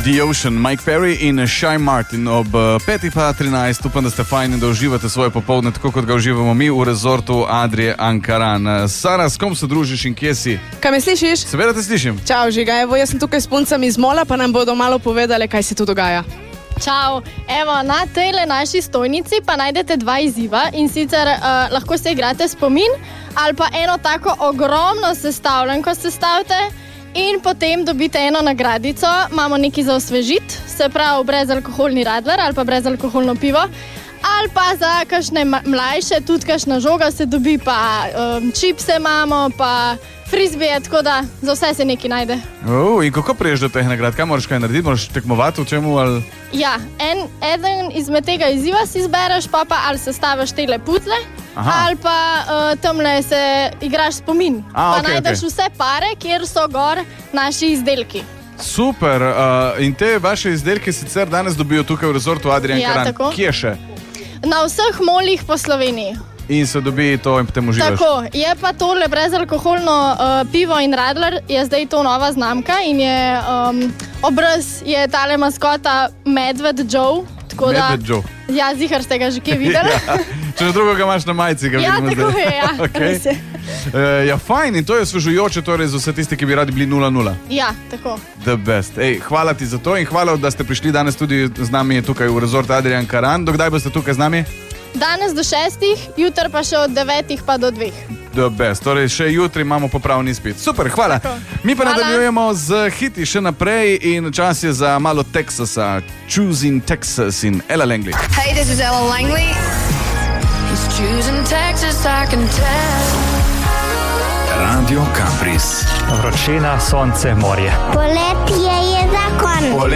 The Ocean, Mike Perry in Shy Martin ob 5:13. Upam, da ste fajni in da uživate svoje popoldne, tako kot ga uživamo mi v rezortu Adrie Ankaran. Sara, s kom se družiš in kje si? Kaj me slišiš? Seveda te slišim. Čau, Žiga, evo, jaz sem tukaj s puncami iz Mola, pa nam bodo malo povedali, kaj se tu dogaja. Čau, evo, na tejle naši stojnici pa najdete dva izziva in sicer lahko se igrate spomin ali pa eno tako ogromno sestavljanko sestavite in potem dobite eno nagradico, imamo nekaj za osvežiti, se pravi brezalkoholni radler ali pa brezalkoholno pivo, ali pa za kakšne mlajše, tudi kakšna žoga se dobi, pa čipse imamo, pa frizbije, tako da za vse se nekaj najde. In kako priješ do teh nagrad? Kaj moraš kaj narediti? Moraš tekmovati v čemu? Ali... Ja, eden izmed tega izziva si izbereš, pa ali sestaviš tele puzzle, ali pa tamle se igraš spomin. Pa najdeš vse pare, kjer so gor naši izdelki. Super, in te vaše izdelke sicer danes dobijo tukaj v rezortu Adrie Ankaran. Ja, tako. Kje še? Na vseh molih po Sloveniji. In se dobi to in potem uživaš. Tako, je pa tole brezalkoholno pivo in radler, je zdaj to nova znamka in je obraz je tale maskota Medved Joe. Medved Joe. Ja, zihar ste ga že kje videli. Ja, če že drugo ga imaš na majici, ga vidimo zdaj. Ja, tako je, ja. Okay. Ja, fajn, in to je osvežujoče torej za vse tisti, ki bi radi bili 0-0. Ja, tako. The best. Ej, hvala ti za to in hvala, da ste prišli danes tudi z nami tukaj v rezort Adrie Ankaran. Dokdaj boste tukaj z nami? Danes do 6, jutri pa še od 9 pa do 2. The best. Torej, še jutri imamo popravni izpit. Super, hvala. Tako. Mi pa nadaljujemo z hiti še naprej in čas je za malo Texasa. Choosing Texas in Ella Langley. Hey, this is Ella Langley. He's choosing Texas, I can tell. Radio Campris. Vročina, sonce, morje. Poletje